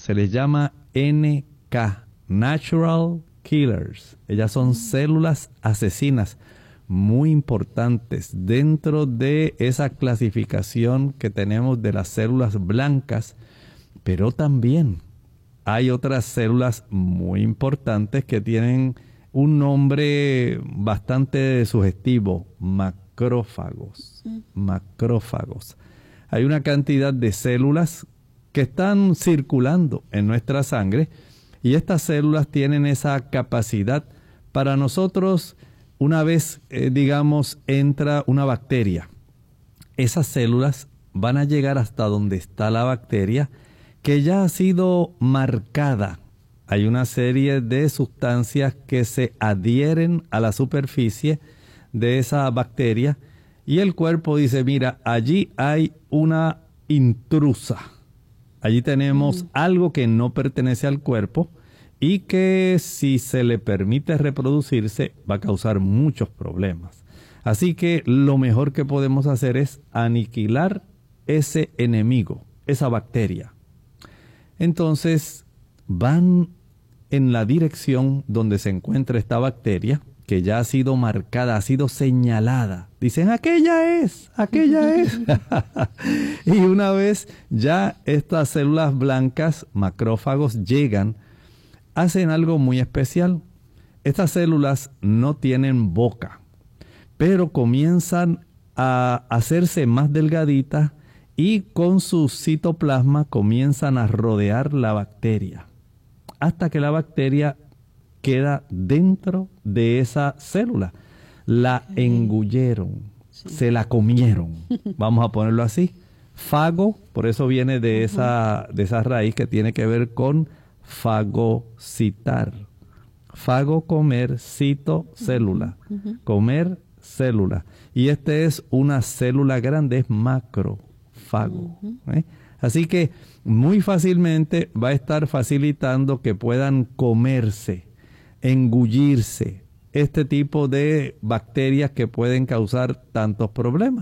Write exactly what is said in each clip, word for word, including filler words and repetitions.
se les llama N K, Natural Killers. Ellas son células asesinas muy importantes dentro de esa clasificación que tenemos de las células blancas, pero también hay otras células muy importantes que tienen un nombre bastante sugestivo: macrófagos. Macrófagos. Hay una cantidad de células que están circulando en nuestra sangre y estas células tienen esa capacidad para nosotros, una vez, eh, digamos, entra una bacteria, esas células van a llegar hasta donde está la bacteria, que ya ha sido marcada. Hay una serie de sustancias que se adhieren a la superficie de esa bacteria y el cuerpo dice: mira, allí hay una intrusa. Allí tenemos mm. algo que no pertenece al cuerpo y que si se le permite reproducirse va a causar muchos problemas. Así que lo mejor que podemos hacer es aniquilar ese enemigo, esa bacteria. Entonces van en la dirección donde se encuentra esta bacteria, que ya ha sido marcada, ha sido señalada. Dicen: aquella es, aquella es. Y una vez ya estas células blancas, macrófagos, llegan, hacen algo muy especial. Estas células no tienen boca, pero comienzan a hacerse más delgaditas y con su citoplasma comienzan a rodear la bacteria, hasta que la bacteria queda dentro de esa célula. La engulleron, sí. se la comieron, vamos a ponerlo así. Fago, por eso viene de, uh-huh. esa, de esa raíz que tiene que ver con fagocitar. Fago, comer, cito, célula. Uh-huh. Comer, célula. Y este es una célula grande, es macrófago. Uh-huh. ¿eh? Así que muy fácilmente va a estar facilitando que puedan comerse, engullirse este tipo de bacterias que pueden causar tantos problemas.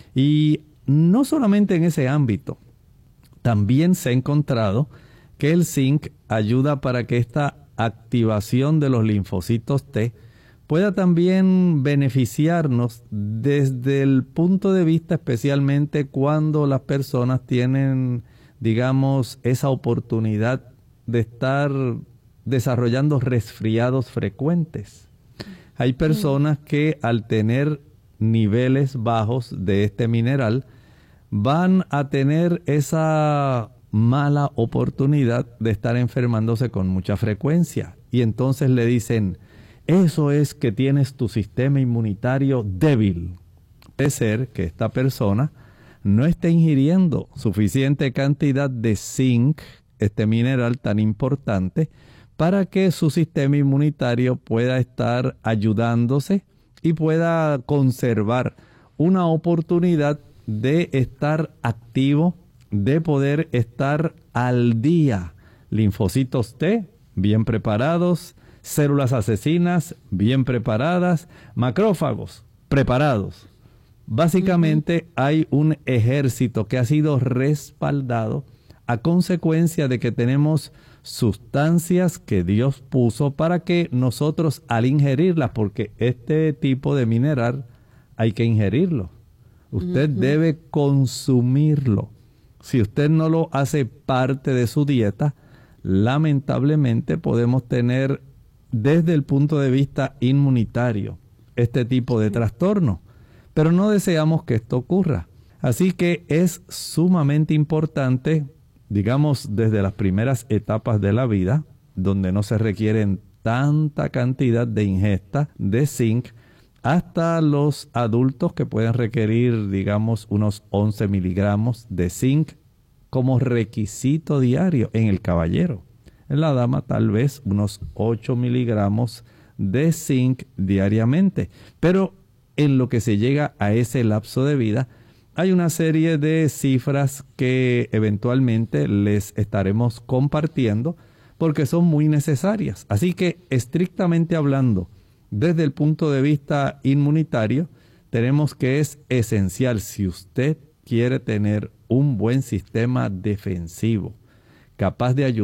Y no solamente en ese ámbito, también se ha encontrado que el zinc ayuda para que esta activación de los linfocitos T pueda también beneficiarnos desde el punto de vista, especialmente cuando las personas tienen, digamos, esa oportunidad de estar desarrollando resfriados frecuentes. Hay personas que al tener niveles bajos de este mineral van a tener esa mala oportunidad de estar enfermándose con mucha frecuencia. Y entonces le dicen: eso es que tienes tu sistema inmunitario débil. Puede ser que esta persona no esté ingiriendo suficiente cantidad de zinc, este mineral tan importante, para que su sistema inmunitario pueda estar ayudándose y pueda conservar una oportunidad de estar activo, de poder estar al día. Linfocitos T bien preparados, células asesinas bien preparadas, macrófagos preparados. Básicamente uh-huh. hay un ejército que ha sido respaldado a consecuencia de que tenemos sustancias que Dios puso para que nosotros al ingerirlas, porque este tipo de mineral hay que ingerirlo. Usted uh-huh. debe consumirlo. Si usted no lo hace parte de su dieta, lamentablemente podemos tener desde el punto de vista inmunitario este tipo de trastorno. Pero no deseamos que esto ocurra. Así que es sumamente importante, digamos, desde las primeras etapas de la vida, donde no se requieren tanta cantidad de ingesta de zinc, hasta los adultos que pueden requerir, digamos, unos once miligramos de zinc como requisito diario en el caballero. En la dama tal vez unos ocho miligramos de zinc diariamente. Pero en lo que se llega a ese lapso de vida, hay una serie de cifras que eventualmente les estaremos compartiendo porque son muy necesarias. Así que, estrictamente hablando, desde el punto de vista inmunitario, tenemos que es esencial, si usted quiere tener un buen sistema defensivo, capaz de ayudar